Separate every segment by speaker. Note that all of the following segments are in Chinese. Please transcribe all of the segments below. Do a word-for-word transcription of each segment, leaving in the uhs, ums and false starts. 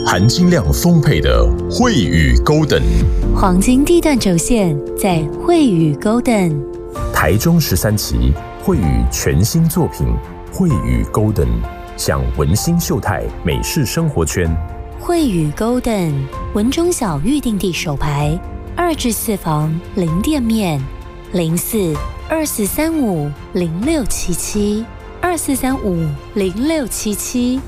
Speaker 1: 含金量丰沛的惠宇 Golden，
Speaker 2: 黄金地段轴线在惠宇 Golden。
Speaker 1: 台中十三期惠宇全新作品惠宇 Golden， 向文心秀泰美式生活圈。
Speaker 2: 惠宇 Golden 文中小预定地首排，二至四房零店面，零四二四三五零六七七二四三五零六七七。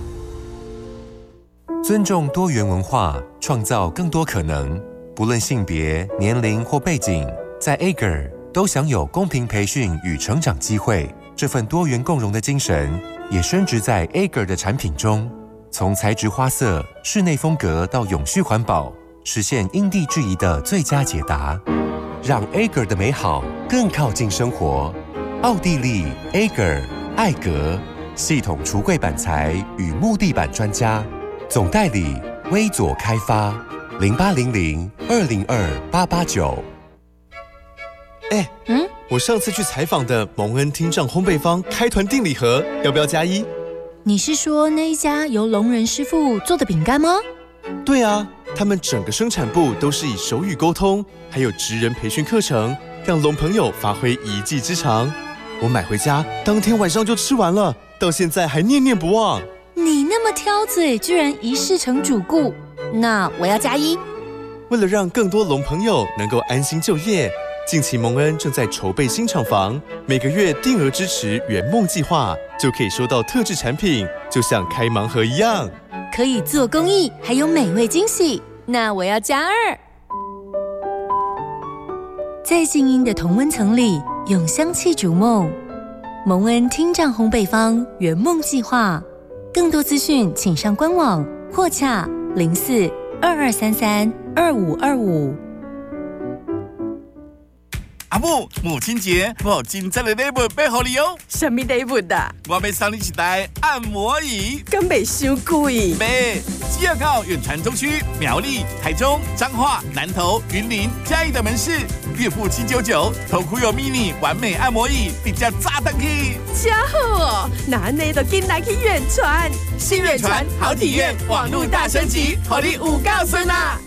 Speaker 3: 尊重多元文化，创造更多可能。不论性别、年龄或背景，在 A G E R 都享有公平培训与成长机会。这份多元共融的精神，也深植在 A G E R 的产品中。从材质花色、室内风格到永续环保，实现因地制宜的最佳解答，让 A G E R 的美好更靠近生活。奥地利 A G E R 艾格系统橱柜板材与木地板专家，总代理微左开发，零八零零二零二八八九。
Speaker 4: 哎，嗯，我上次去采访的蒙恩听障烘焙坊开团订礼盒，要不要加一？
Speaker 2: 你是说那一家由聋人师傅做的饼干吗？
Speaker 4: 对啊，他们整个生产部都是以手语沟通，还有职人培训课程，让聋朋友发挥一技之长。我买回家，当天晚上就吃完了，到现在还念念不忘。
Speaker 2: 你那么挑嘴，居然一试成主顾，那我要加一。
Speaker 4: 为了让更多聋朋友能够安心就业，近期蒙恩正在筹备新厂房，每个月定额支持圆梦计划，就可以收到特制产品，就像开盲盒一样，
Speaker 2: 可以做公益，还有美味惊喜。那我要加二。在静音的同温层里，用香气逐梦。蒙恩听障烘焙坊圆梦计划，更多资讯请上官网或洽零四二二三三二五二五。
Speaker 5: 阿母，母亲节我有真正的礼物要给你哦。
Speaker 6: 什么礼物啊？
Speaker 5: 我要送你一台按摩椅，
Speaker 6: 敢袂伤贵？
Speaker 5: 袂，只要到远传中区、苗栗、台中、彰化、南投、云林、嘉义的门市，月付七九九，头箍有 mini 完美按摩椅，比较炸弹去。
Speaker 6: 真好哦，那你就紧来去远传，
Speaker 5: 新远传好体验，网络大升级，让你有够顺啊！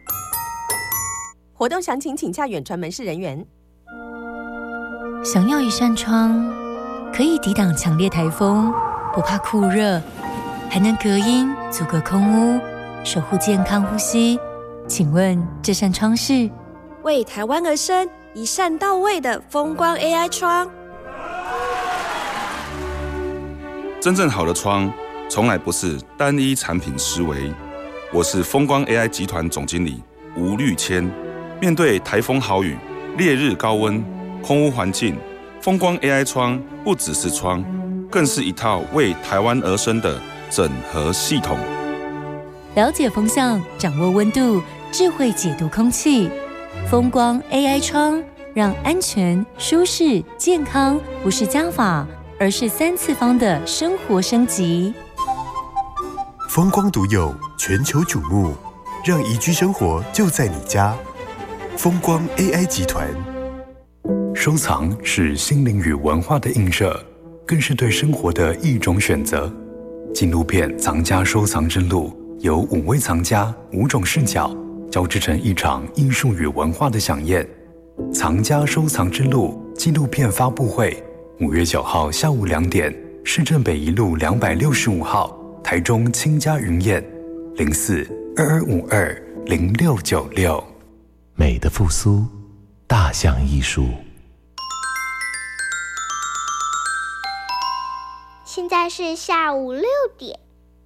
Speaker 6: 活动详情请洽远传门市人员。
Speaker 2: 想要一扇窗，可以抵挡强烈台风，不怕酷热，还能隔音，阻隔空污，守护健康呼吸。请问这扇窗是？
Speaker 7: 为台湾而生，一扇到位的风光 A I 窗。
Speaker 8: 真正好的窗，从来不是单一产品思维。我是风光 A I 集团总经理吴绿谦。面对台风豪雨、烈日高温、空污环境，风光 A I 窗不只是窗，更是一套为台湾而生的整合系统。
Speaker 2: 了解风向，掌握温度，智慧解读空气。风光 A I 窗，让安全、舒适、健康不是加法，而是三次方的生活升级。
Speaker 9: 风光独有，全球瞩目，让宜居生活就在你家。风光 A I 集团。
Speaker 10: 收藏是心灵与文化的映射，更是对生活的一种选择。纪录片《藏家收藏之路》由五位藏家、五种视角交织成一场艺术与文化的飨宴。藏家收藏之路纪录片发布会，五月九号下午两点，市政北一路两百六十五号，台中清家云宴，零四二二五二零六九六。
Speaker 11: 美的复苏，大象艺术。
Speaker 12: 现在是下午六点。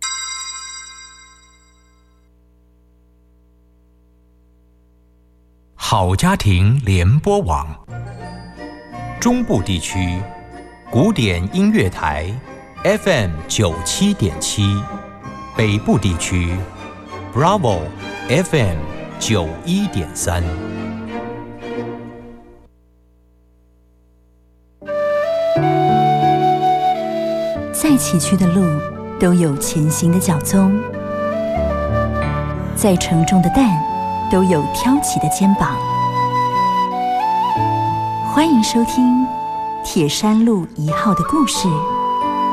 Speaker 13: 好家庭联播网，中部地区古典音乐台 F M 九七点七，北部地区 Bravo F M 九一点三。
Speaker 2: 再崎岖的路都有前行的脚踪，再沉重的担都有挑起的肩膀。欢迎收听铁山路一号的故事。